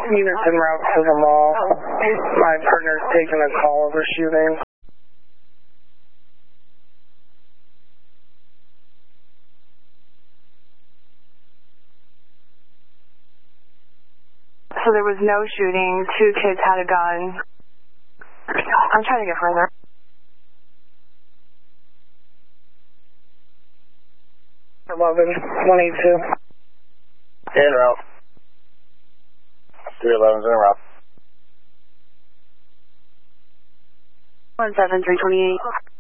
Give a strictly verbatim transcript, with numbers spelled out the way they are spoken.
units en route to the mall. My partner's taking a call over shooting. So there was no shooting. Two kids had a gun. I'm trying to get further. eleven, one eighty-two. En route. three eleven's en route. one seven, three twenty-eight.